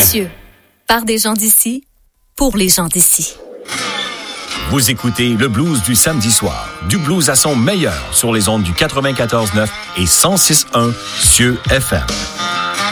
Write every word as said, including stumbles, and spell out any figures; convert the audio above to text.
Cieux, par des gens d'ici, pour les gens d'ici. Vous écoutez le blues du samedi soir. Du blues à son meilleur sur les ondes du quatre-vingt-quatorze neuf et cent six point un Cieux F M.